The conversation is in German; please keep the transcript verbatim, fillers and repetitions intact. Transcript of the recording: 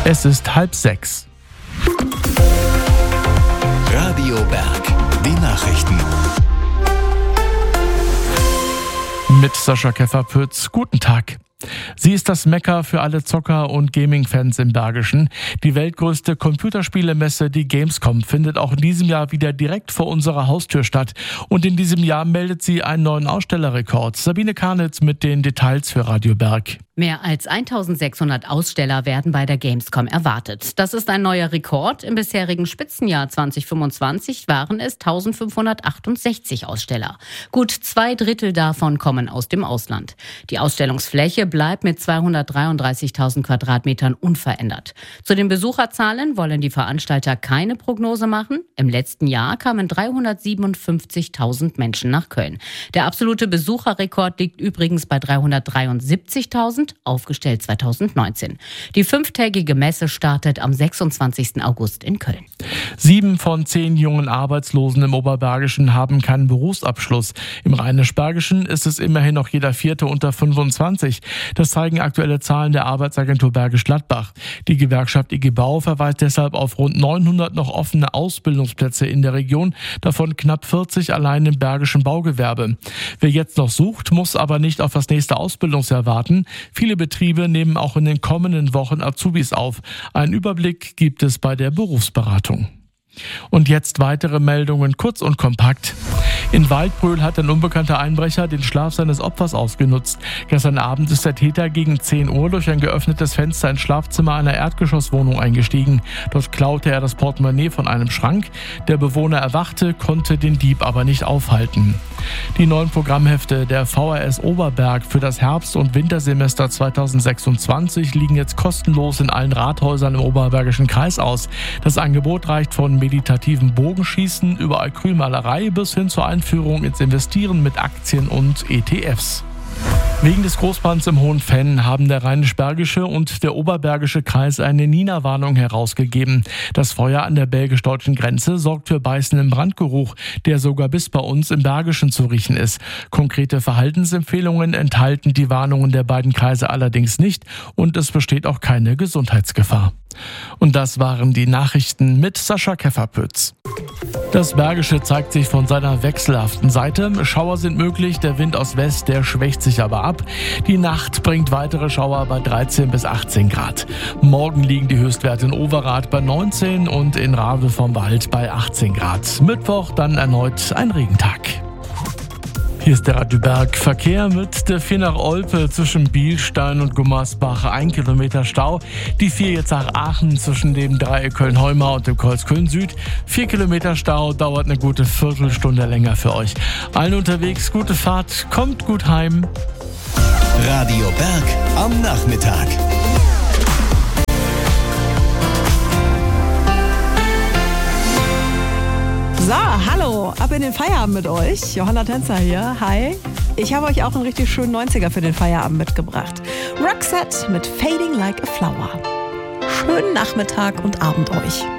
Es ist halb sechs. Radio Berg, die Nachrichten. Mit Sascha Keffer-Pütz. Guten Tag. Sie ist das Mekka für alle Zocker und Gaming-Fans im Bergischen. Die weltgrößte Computerspielemesse, die Gamescom, findet auch in diesem Jahr wieder direkt vor unserer Haustür statt. Und in diesem Jahr meldet sie einen neuen Ausstellerrekord. Sabine Karnitz mit den Details für Radio Berg. Mehr als eintausendsechshundert Aussteller werden bei der Gamescom erwartet. Das ist ein neuer Rekord. Im bisherigen Spitzenjahr zwanzig fünfundzwanzig waren es eintausendfünfhundertachtundsechzig Aussteller. Gut zwei Drittel davon kommen aus dem Ausland. Die Ausstellungsfläche bleibt mit zweihundertdreiunddreißigtausend Quadratmetern unverändert. Zu den Besucherzahlen wollen die Veranstalter keine Prognose machen. Im letzten Jahr kamen dreihundertsiebenundfünfzigtausend Menschen nach Köln. Der absolute Besucherrekord liegt übrigens bei dreihundertdreiundsiebzigtausend, aufgestellt zweitausendneunzehn. Die fünftägige Messe startet am sechsundzwanzigsten August in Köln. Sieben von zehn jungen Arbeitslosen im Oberbergischen haben keinen Berufsabschluss. Im Rheinisch-Bergischen ist es immerhin noch jeder Vierte unter fünfundzwanzig. Das zeigen aktuelle Zahlen der Arbeitsagentur Bergisch Gladbach. Die Gewerkschaft I G Bau verweist deshalb auf rund neunhundert noch offene Ausbildungsplätze in der Region, davon knapp vierzig allein im bergischen Baugewerbe. Wer jetzt noch sucht, muss aber nicht auf das nächste Ausbildungsjahr warten. Viele Betriebe nehmen auch in den kommenden Wochen Azubis auf. Einen Überblick gibt es bei der Berufsberatung. Und jetzt weitere Meldungen, kurz und kompakt. In Waldbröl hat ein unbekannter Einbrecher den Schlaf seines Opfers ausgenutzt. Gestern Abend ist der Täter gegen zehn Uhr durch ein geöffnetes Fenster ins Schlafzimmer einer Erdgeschosswohnung eingestiegen. Dort klaute er das Portemonnaie von einem Schrank. Der Bewohner erwachte, konnte den Dieb aber nicht aufhalten. Die neuen Programmhefte der V R S Oberberg für das Herbst- und Wintersemester zweitausendsechsundzwanzig liegen jetzt kostenlos in allen Rathäusern im Oberbergischen Kreis aus. Das Angebot reicht von meditativen Bogenschießen über Acrylmalerei bis hin zur Einführung ins Investieren mit Aktien und E T Fs. Wegen des Großbrands im Hohenfenn haben der Rheinisch-Bergische und der Oberbergische Kreis eine Nina-Warnung herausgegeben. Das Feuer an der belgisch-deutschen Grenze sorgt für beißenden Brandgeruch, der sogar bis bei uns im Bergischen zu riechen ist. Konkrete Verhaltensempfehlungen enthalten die Warnungen der beiden Kreise allerdings nicht und es besteht auch keine Gesundheitsgefahr. Und das waren die Nachrichten mit Sascha Keffer-Pütz. Das Bergische zeigt sich von seiner wechselhaften Seite. Schauer sind möglich, der Wind aus West, der schwächt sich aber ab. Die Nacht bringt weitere Schauer bei dreizehn bis achtzehn Grad. Morgen liegen die Höchstwerte in Overath bei neunzehn und in Rave vom Wald bei achtzehn Grad. Mittwoch dann erneut ein Regentag. Hier ist der Radio Berg. Verkehr mit der vier nach Olpe zwischen Bielstein und Gummersbach. Ein Kilometer Stau. Die vier jetzt nach Aachen zwischen dem Dreieck Köln-Heumau und dem Kreuz Köln-Süd. Vier Kilometer Stau, dauert eine gute Viertelstunde länger für euch. Allen unterwegs, gute Fahrt, kommt gut heim. Radio Berg am Nachmittag. So, hallo, ab in den Feierabend mit euch. Johanna Tänzer hier, hi. Ich habe euch auch einen richtig schönen neunziger für den Feierabend mitgebracht. Roxette mit Fading Like a Flower. Schönen Nachmittag und Abend euch.